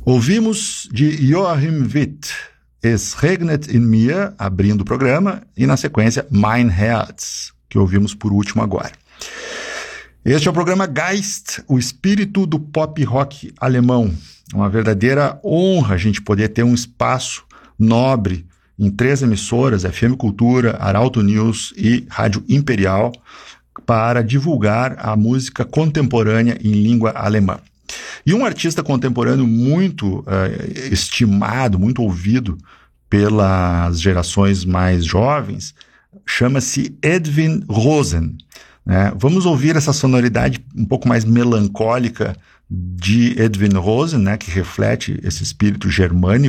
Ouvimos de Joachim Witt, Es regnet in mir, abrindo o programa, e na sequência Mein Herz, que ouvimos por último agora. Este é o programa Geist, o espírito do pop rock alemão. Uma verdadeira honra a gente poder ter um espaço nobre em 3 emissoras, FM Cultura, Arauto News e Rádio Imperial, para divulgar a música contemporânea em língua alemã. E um artista contemporâneo muito estimado, muito ouvido pelas gerações mais jovens, chama-se Edwin Rosen. Né? Vamos ouvir essa sonoridade um pouco mais melancólica de Edwin Rosen, né, que reflete esse espírito germânico